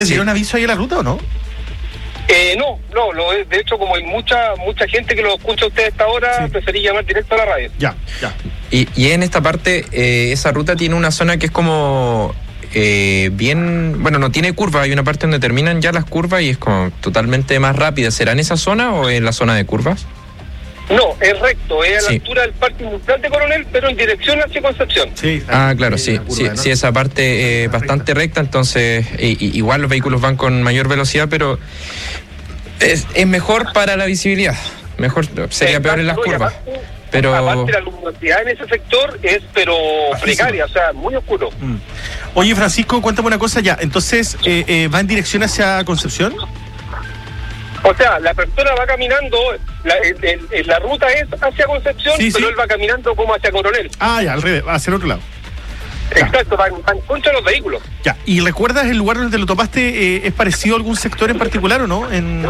¿Dieron aviso ahí en la ruta o no? No, de hecho, como hay mucha gente que lo escucha a usted a esta hora, sí, preferí llamar directo a la radio. Ya. Y en esta parte, esa ruta tiene una zona que es como no tiene curvas, hay una parte donde terminan ya las curvas y es como totalmente más rápida. ¿Será en esa zona o en la zona de curvas? No, es recto, es a la altura del Parque Industrial de Coronel, pero en dirección hacia Concepción. Sí. Claro, sí, esa parte es bastante recta, entonces igual los vehículos van con mayor velocidad, pero es mejor para la visibilidad. Mejor sería peor en las curvas. Pero aparte, la luminosidad en ese sector es precaria, o sea, muy oscuro. Oye, Francisco, cuéntame una cosa ya. Entonces, ¿va en dirección hacia Concepción? O sea, la persona va caminando, la ruta es hacia Concepción, pero él va caminando como hacia Coronel. Ya, al revés, va hacia el otro lado. Exacto, van contra los vehículos. Ya, ¿y recuerdas el lugar donde lo topaste? ¿Es parecido a algún sector en particular o no?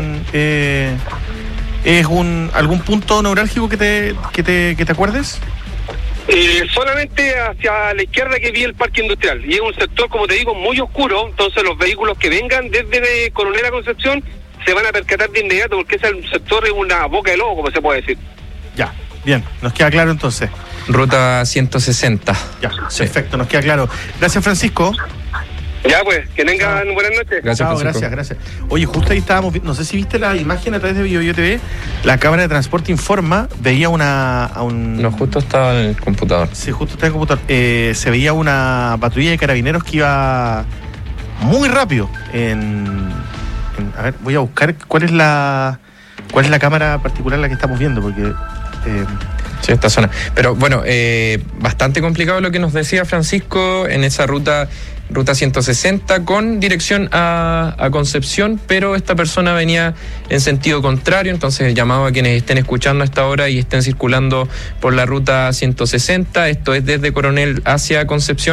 ¿Es algún punto neurálgico que te acuerdes? Solamente hacia la izquierda que vi el Parque Industrial. Y es un sector, como te digo, muy oscuro. Entonces los vehículos que vengan desde Coronel a Concepción se van a percatar de inmediato, porque ese sector es una boca de lobo, como se puede decir. Ya, bien, nos queda claro entonces. Ruta 160. Ya, perfecto, nos queda claro. Gracias, Francisco. Ya, pues, que tengan buenas noches. Gracias. Oye, justo ahí estábamos, no sé si viste la imagen a través de BioBio TV, la cámara de transporte informa, veía No, justo estaba en el computador. Sí, justo estaba en el computador. Se veía una patrulla de carabineros que iba muy rápido a ver, voy a buscar cuál es la cámara particular la que estamos viendo, porque sí, esta zona. Pero bueno, bastante complicado lo que nos decía Francisco en esa ruta 160 con dirección a Concepción, pero esta persona venía en sentido contrario, entonces llamado a quienes estén escuchando a esta hora y estén circulando por la ruta 160, esto es desde Coronel hacia Concepción.